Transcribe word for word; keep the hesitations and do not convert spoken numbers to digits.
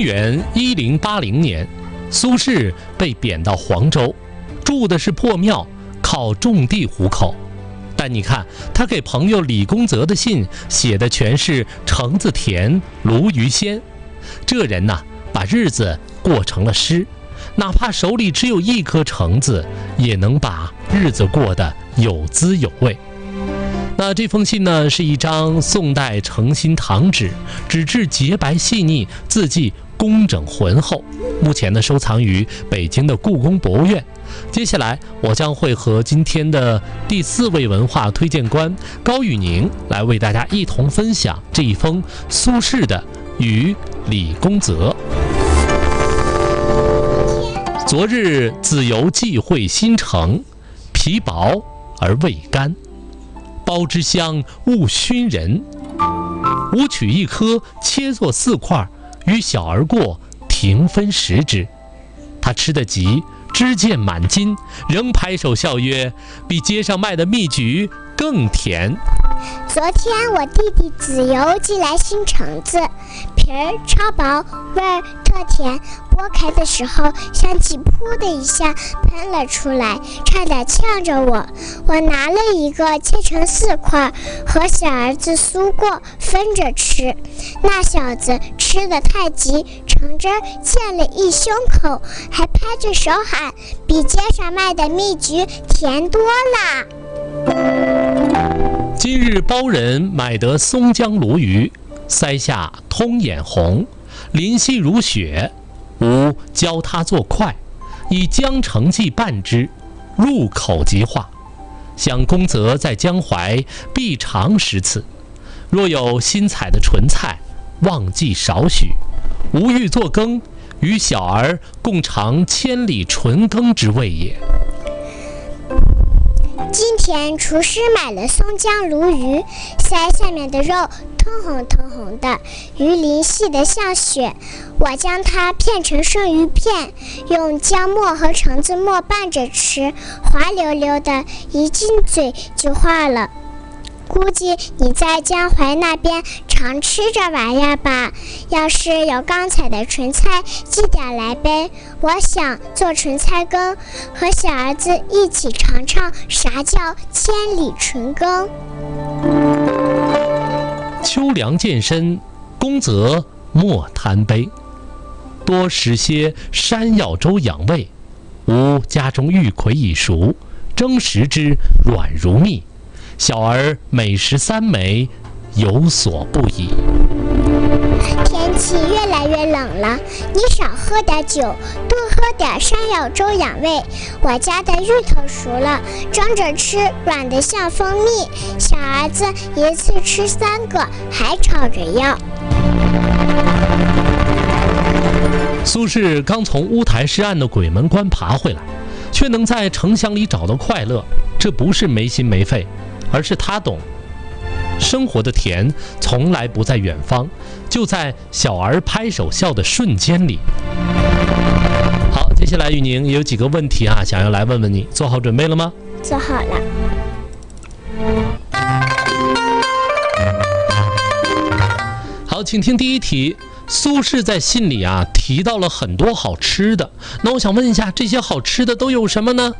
元一零八零年，苏轼被贬到黄州，住的是破庙，靠种地糊口。但你看他给朋友李公泽的信写的全是橙子甜鲈鱼鲜，这人呐、啊，把日子过成了诗，哪怕手里只有一颗橙子，也能把日子过得有滋有味。那这封信呢，是一张宋代诚心唐纸，纸质洁白细腻，字迹工整浑厚，目前呢收藏于北京的故宫博物院。接下来我将会和今天的第四位文化推荐官高宇宁来为大家一同分享这一封苏轼的《与李公泽》。昨日子由寄会新城，皮薄而未干，包之香勿熏人。吾取一颗切作四块，与小儿过，停分食之。他吃得急，知见满襟，仍拍手笑曰：比街上卖的蜜橘更甜。 昨天我弟弟子由寄来新橙子，皮儿超薄，味儿特甜，剥开的时候香气噗的一下喷了出来，差点呛着我。我拿了一个切成四块，和小儿子苏过分着吃。那小子吃得太急，橙汁溅了一胸口，还拍着手喊：比街上卖的蜜橘甜多了。 今日包人买得松江鲈鱼，腮下通眼红，鳞细如雪。吾教他做块，以姜橙剂拌之，入口即化。想公泽在江淮必尝食此。若有新采的纯菜，忘记少许。吾欲做羹，与小儿共尝千里纯羹之味也。 今天厨师买了松江鲈鱼，腮下面的肉通红通红的，鱼鳞细得像雪。我将它片成生鱼片，用姜末和橙子末拌着吃，滑溜溜的，一进嘴就化了。估计你在江淮那边常吃这玩意儿吧？要是有刚采的纯菜，寄点来呗。我想做纯菜羹，和小儿子一起尝尝啥叫千里纯羹。 秋凉渐深，公泽莫贪杯，多食些山药粥养胃。吾家中玉葵已熟，蒸食之软如蜜。小儿每食三枚，有所不已。 天气越来越冷了，你少喝点酒，多喝点山药粥养胃。我家的芋头熟了，蒸着吃，软得像蜂蜜。小儿子一次吃三个，还吵着要。 苏轼刚从乌台诗案的鬼门关爬回来，却能在城乡里找到快乐，这不是没心没肺，而是他懂生活的甜从来不在远方，就在小儿拍手笑的瞬间里。好，接下来宇宁有几个问题啊，想要来问问你，做好准备了吗？ 做好了。 好，请听第一题。苏轼在信里啊提到了很多好吃的，那我想问一下，这些好吃的都有什么呢？